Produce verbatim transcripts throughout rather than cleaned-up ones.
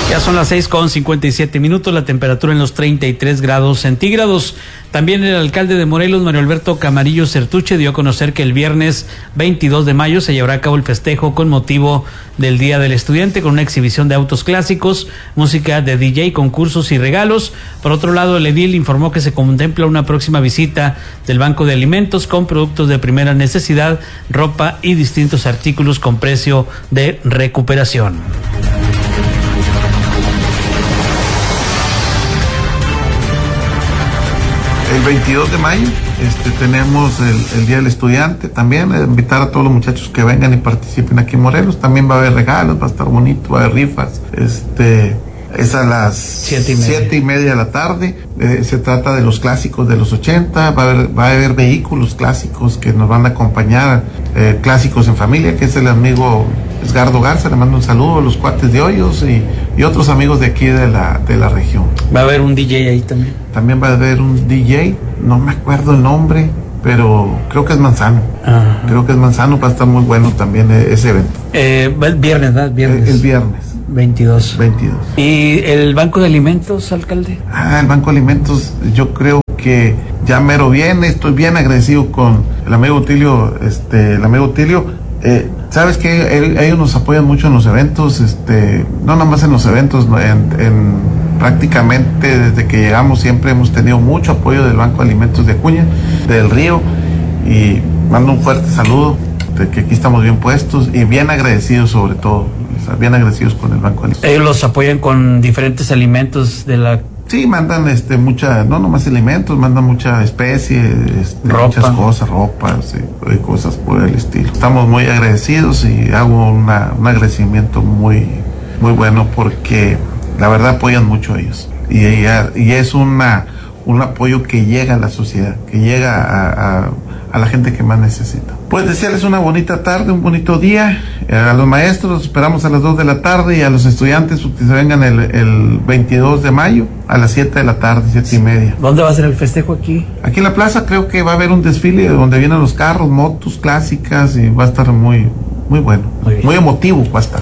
Ya son las seis con cincuenta y siete minutos, la temperatura en los treinta y tres grados centígrados. También el alcalde de Morelos, Mario Alberto Camarillo Certuche, dio a conocer que el viernes veintidós de mayo se llevará a cabo el festejo con motivo del Día del Estudiante, con una exhibición de autos clásicos, música de D J, concursos y regalos. Por otro lado, el edil informó que se contempla una próxima visita del Banco de Alimentos con productos de primera necesidad, ropa y distintos artículos con precio de recuperación. El veintidós de mayo este, tenemos el, el Día del Estudiante también, eh, invitar a todos los muchachos que vengan y participen aquí en Morelos. También va a haber regalos, va a estar bonito, va a haber rifas. Este, es a las siete y media, siete y media de la tarde. Eh, se trata de los clásicos de los ochenta, va a haber, va a haber vehículos clásicos que nos van a acompañar, eh, clásicos en familia, que es el amigo Edgardo Garza, le mando un saludo a los cuates de Hoyos y, y otros amigos de aquí de la, de la región. Va a haber un D J ahí también. También va a haber un D J, no me acuerdo el nombre, pero creo que es Manzano. Ajá. Creo que es Manzano, va a estar muy bueno también ese evento. Eh, el viernes, ¿verdad? Viernes. El, el viernes. veintidós. veintidós. ¿Y el Banco de Alimentos, alcalde? Ah, el Banco de Alimentos, yo creo que ya mero viene, estoy bien agradecido con el amigo Utilio, este, el amigo Utilio. Eh, sabes que ellos nos apoyan mucho en los eventos, este, no nada más en los eventos, en, en prácticamente desde que llegamos siempre hemos tenido mucho apoyo del Banco de Alimentos de Acuña, del Río, y mando un fuerte saludo de que aquí estamos bien puestos y bien agradecidos sobre todo, o sea, bien agradecidos con el Banco de Alimentos. Ellos los apoyan con diferentes alimentos de la... Sí, mandan este mucha, no nomás alimentos, mandan mucha especie, este, ropa. Muchas cosas, ropas y, y cosas por el estilo. Estamos muy agradecidos y hago una, un agradecimiento muy, muy bueno porque la verdad apoyan mucho a ellos. Y, y, y es una, un apoyo que llega a la sociedad, que llega a, a, a la gente que más necesita. Pues desearles una bonita tarde, un bonito día. A los maestros los esperamos a las dos de la tarde y a los estudiantes que se vengan el, el veintidós de mayo a las siete de la tarde, siete y media. ¿Dónde va a ser el festejo aquí? Aquí en la plaza creo que va a haber un desfile donde vienen los carros, motos clásicas y va a estar muy, muy bueno, muy, muy emotivo va a estar.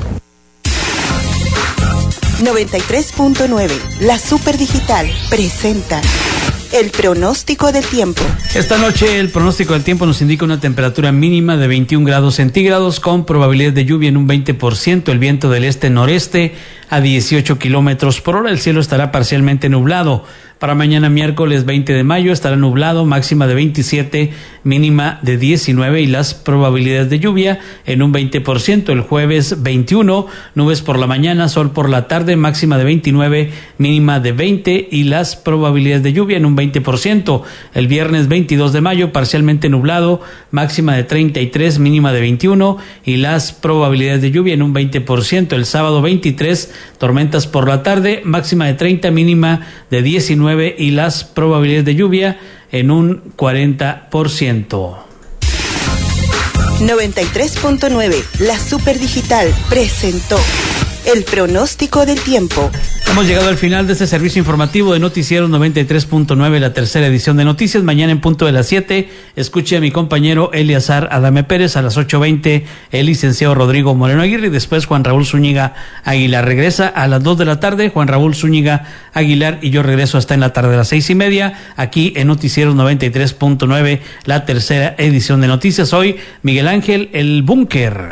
noventa y tres punto nueve, la Super Digital presenta el pronóstico del tiempo. Esta noche el pronóstico del tiempo nos indica una temperatura mínima de veintiún grados centígrados con probabilidad de lluvia en un veinte por ciento, el viento del este-noreste a dieciocho kilómetros por hora, el cielo estará parcialmente nublado. Para mañana miércoles veinte de mayo estará nublado, máxima de veintisiete, mínima de diecinueve y las probabilidades de lluvia en un veinte por ciento. El jueves veintiuno, nubes por la mañana, sol por la tarde, máxima de veintinueve, mínima de veinte y las probabilidades de lluvia en un veinte por ciento. El viernes veintidós de mayo, parcialmente nublado, máxima de treinta y tres, mínima de veintiuno y las probabilidades de lluvia en un veinte por ciento. El sábado veintitrés, tormentas por la tarde, máxima de treinta, mínima de diecinueve y las probabilidades de lluvia en un cuarenta por ciento. noventa y tres punto nueve, la Super Digital presentó el pronóstico del tiempo. Hemos llegado al final de este servicio informativo de Noticieros noventa y tres punto nueve, la tercera edición de noticias. Mañana en punto de las siete, escuche a mi compañero Eleazar Adame Pérez. A las ocho veinte, el licenciado Rodrigo Moreno Aguirre. Y después Juan Raúl Zúñiga Aguilar. Regresa a las dos de la tarde, Juan Raúl Zúñiga Aguilar, y yo regreso hasta en la tarde a las seis y media, aquí en Noticieros noventa y tres punto nueve, la tercera edición de noticias. Hoy, Miguel Ángel, el Búnker.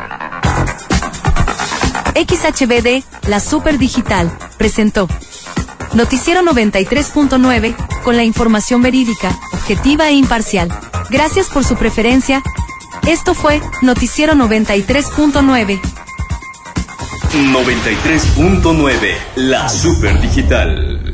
X H B D, la Super Digital, presentó Noticiero noventa y tres punto nueve, con la información verídica, objetiva e imparcial. Gracias por su preferencia. Esto fue Noticiero noventa y tres punto nueve. noventa y tres punto nueve, la Super Digital.